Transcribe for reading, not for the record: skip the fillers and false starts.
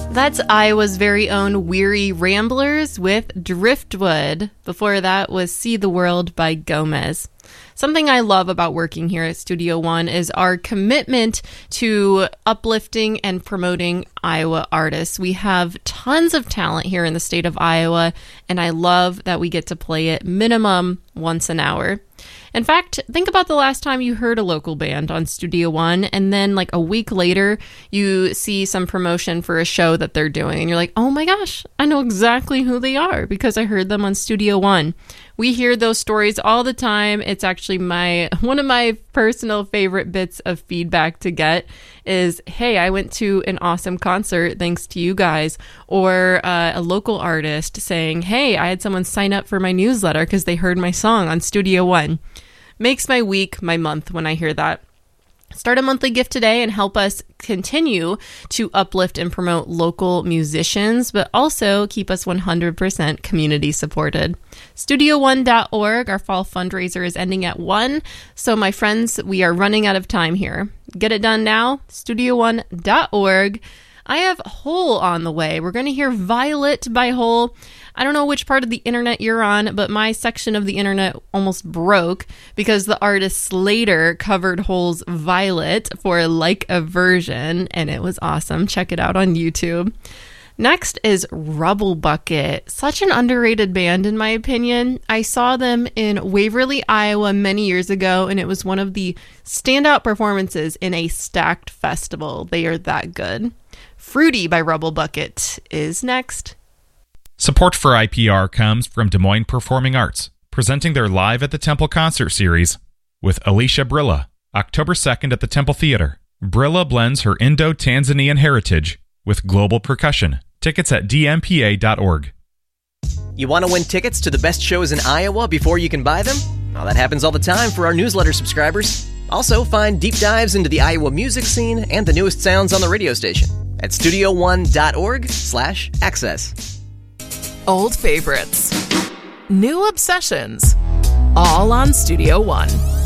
That's Iowa's very own Weary Ramblers with Driftwood. Before that was See the World by Gomez. Something I love about working here at Studio One is our commitment to uplifting and promoting Iowa artists. We have tons of talent here in the state of Iowa, and I love that we get to play it minimum once an hour. In fact, think about the last time you heard a local band on Studio One, and then like a week later, you see some promotion for a show that they're doing, and you're like, oh my gosh, I know exactly who they are because I heard them on Studio One. We hear those stories all the time. It's actually one of my personal favorite bits of feedback to get is, hey, I went to an awesome concert thanks to you guys. Or a local artist saying, hey, I had someone sign up for my newsletter because they heard my song on Studio One. Makes my week, my month when I hear that. Start a monthly gift today and help us continue to uplift and promote local musicians, but also keep us 100% community supported. StudioOne.org, our fall fundraiser is ending at 1. So my friends, we are running out of time here. Get it done now, StudioOne.org. I have Hole on the way. We're going to hear Violet by Hole. I don't know which part of the internet you're on, but my section of the internet almost broke because the artist Slater covered Hole's Violet for Like a Version, and it was awesome. Check it out on YouTube. Next is Rubble Bucket. Such an underrated band, in my opinion. I saw them in Waverly, Iowa many years ago, and it was one of the standout performances in a stacked festival. They are that good. Fruity by Rubble Bucket is next. Support for IPR comes from Des Moines Performing Arts, presenting their Live at the Temple concert series with Alicia Brilla, October 2nd at the Temple Theater. Brilla blends her Indo-Tanzanian heritage with global percussion. Tickets at dmpa.org. You want to win tickets to the best shows in Iowa before you can buy them? Well, that happens all the time for our newsletter subscribers. Also, find deep dives into the Iowa music scene and the newest sounds on the radio station at studio1.org/access. Old favorites, new obsessions, all on Studio One.